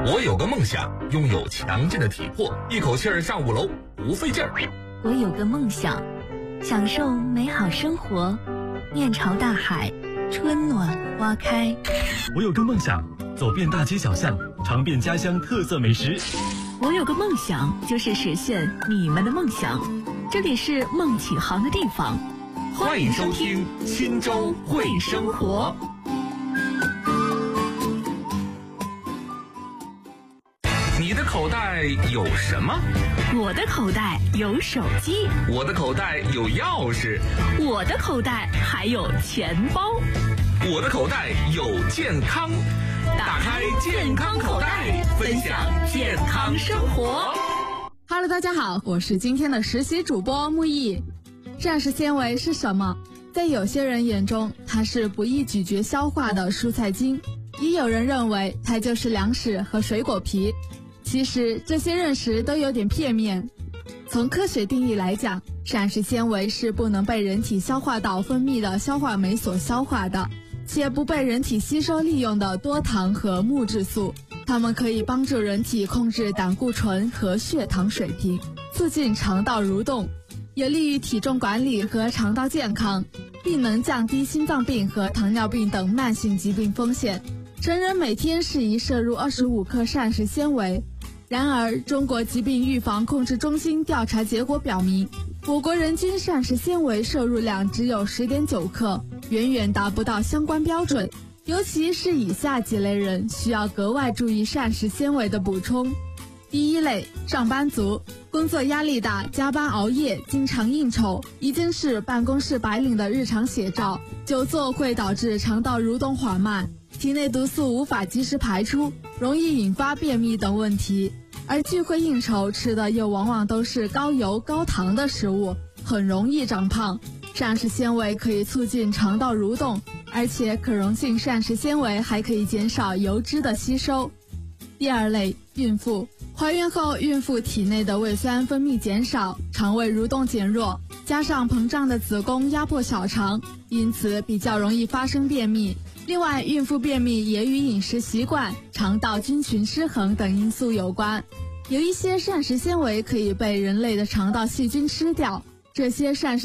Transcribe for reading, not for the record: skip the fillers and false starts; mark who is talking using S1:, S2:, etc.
S1: 我有个梦想，拥有强劲的体魄，一口气儿上5楼不费劲儿。
S2: 我有个梦想，享受美好生活，面朝大海，春暖花开。
S3: 我有个梦想，走遍大街小巷，尝遍家乡特色美食。
S2: 我有个梦想，就是实现你们的梦想。这里是梦启航的地方，
S1: 欢迎收听新州会生活。你的口袋有什么？
S2: 我的口袋有手机，
S1: 我的口袋有钥匙，
S2: 我的口袋还有钱包，
S1: 我的口袋有健康。打开健康口袋，分享健康生活。
S4: Hello， 大家好，我是今天的实习主播木易。膳食纤维是什么？在有些人眼中，它是不易咀嚼消化的蔬菜精，也有人认为它就是粮食和水果皮。其实这些认识都有点片面。从科学定义来讲，膳食纤维是不能被人体消化道分泌的消化酶所消化的，且不被人体吸收利用的多糖和木质素。它们可以帮助人体控制胆固醇和血糖水平，促进肠道蠕动，有利于体重管理和肠道健康，并能降低心脏病和糖尿病等慢性疾病风险。成人每天适宜摄入25克膳食纤维。然而，中国疾病预防控制中心调查结果表明，我国人均膳食纤维摄入量只有 10.9 克，远远达不到相关标准。尤其是以下几类人需要格外注意膳食纤维的补充。第一类，上班族，工作压力大，加班熬夜，经常应酬，已经是办公室白领的日常写照。久坐会导致肠道蠕动缓慢，体内毒素无法及时排出，容易引发便秘等问题。而聚会应酬吃的又往往都是高油高糖的食物，很容易长胖。膳食纤维可以促进肠道蠕动，而且可溶性膳食纤维还可以减少油脂的吸收。第二类，孕妇，怀孕后孕妇体内的胃酸分泌减少，肠胃蠕动减弱，加上膨胀的子宫压迫小肠，因此比较容易发生便秘。另外，孕妇便秘也与饮食习惯、肠道菌群失衡等因素有关。有一些膳食纤维可以被人类的肠道细菌吃掉，这些膳食